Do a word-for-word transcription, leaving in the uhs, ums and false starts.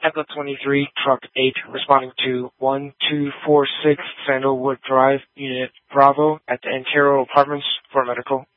Echo twenty-three, Truck eight, responding to one two four six Sandalwood Drive, Unit Bravo, at the Antero Apartments for medical.